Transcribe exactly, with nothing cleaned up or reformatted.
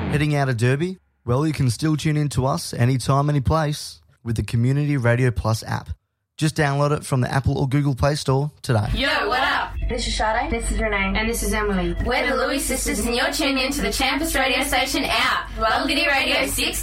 Heading out of Derby? Well, you can still tune in to us anytime, any place with the Community Radio Plus app. Just download it from the Apple or Google Play Store today. Yo, what up? This is Sade. This is Renee. And this is Emily. We're the Louis Sisters and you're tuned in to the Champus radio station out. Wellgiddy Radio six